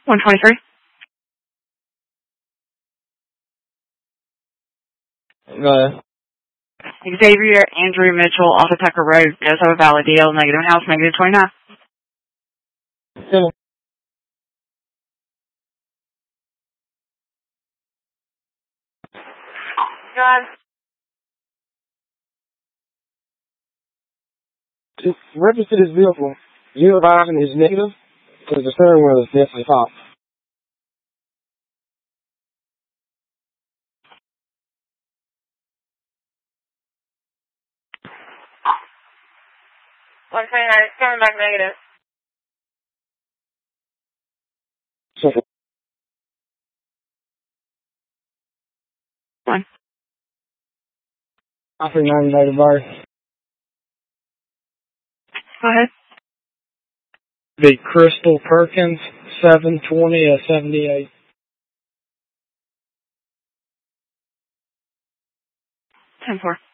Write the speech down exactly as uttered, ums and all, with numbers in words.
one twenty-three. Go ahead. Xavier Andrew Mitchell, off of Tucker Road. Does have a valid D L, negative house, negative twenty-nine. Yeah. God. To register this vehicle, you arriving is negative, because the steering wheel is definitely off. one twenty-nine, it's coming back negative. So, One. I think ninety negative bar. Go ahead. The Crystal Perkins, seven twenty at seventy-eight. ten four.